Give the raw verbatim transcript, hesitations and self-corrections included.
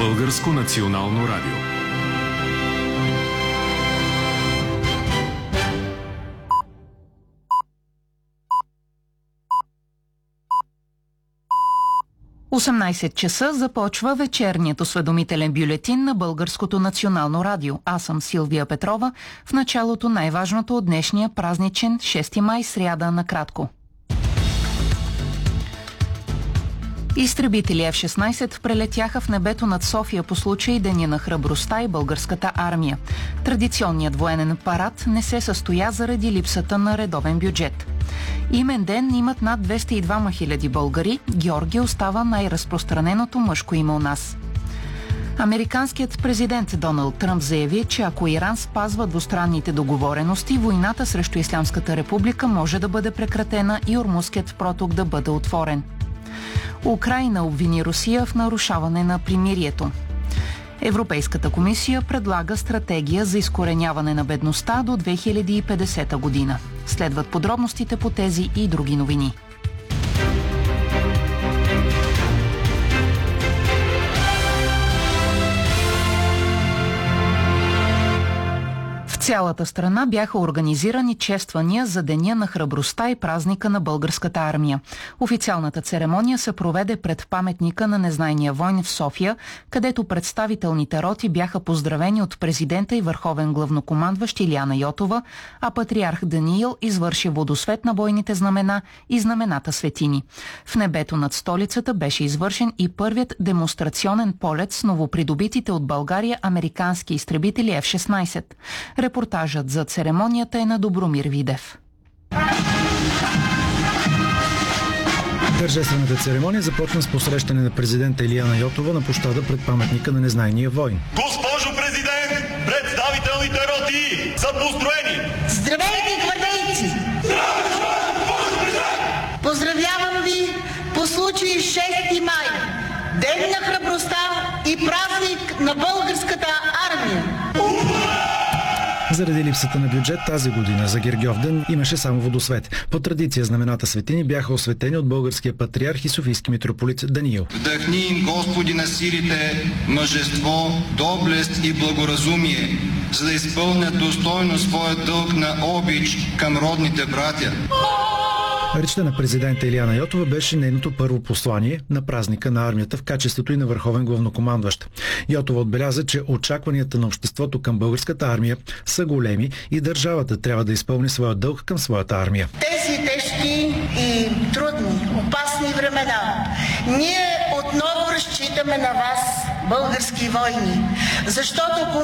Българско национално радио. осемнайсет часа започва вечерният осведомителен бюлетин на Българското национално радио. Аз съм Силвия Петрова. В началото най-важното от днешния празничен шести май, сряда, накратко. Изтребители Еф шестнайсет прелетяха в небето над София по случай Деня на храбростта и българската армия. Традиционният военен парад не се състоя заради липсата на редовен бюджет. Имен ден имат над двеста и две хиляди българи. Георги остава най-разпространеното мъжко име у нас. Американският президент Доналд Тръмп заяви, че ако Иран спазва двустранните договорености, войната срещу Ислямската република може да бъде прекратена и Ормузският проток да бъде отворен. Украйна обвини Русия в нарушаване на примирието. Европейската комисия предлага стратегия за изкореняване на бедността до две хиляди и петдесета година. Следват подробностите по тези и други новини. В цялата страна бяха организирани чествания за Деня на храбростта и празника на българската армия. Официалната церемония се проведе пред паметника на незнайния войн в София, където представителните роти бяха поздравени от президента и върховен главнокомандващ Илияна Йотова, а патриарх Даниил извърши водосвет на бойните знамена и знамената светини. В небето над столицата беше извършен и първият демонстрационен полет с новопридобитите от България американски изтребители Еф шестнайсет. Репортажът за церемонията е на Добромир Видев. Тържествената церемония започна с посрещане на президента Илияна Йотова на площада пред паметника на незнайния войн. Госпожо президент, представителните роти са построени! Здравейте, гвардейци! Поздравявам ви по случай шести май, Ден на храбростта и празник на българската армия! Заради липсата на бюджет тази година за Гергьовден имаше само водосвет. По традиция знамената светини бяха осветени от българския патриарх и софийски митрополит Даниил. Вдъхни им, Господи, на силите мъжество, доблест и благоразумие, за да изпълнят достойно своя дълг на обич към родните братя. Речта на президента Илияна Йотова беше нейното първо послание на празника на армията в качеството и на върховен главнокомандващ. Йотова отбеляза, че очакванията на обществото към българската армия са големи и държавата трябва да изпълни своя дълг към своята армия. Тези тежки и трудни, опасни времена, ние отново разчитаме на вас, български войни, защото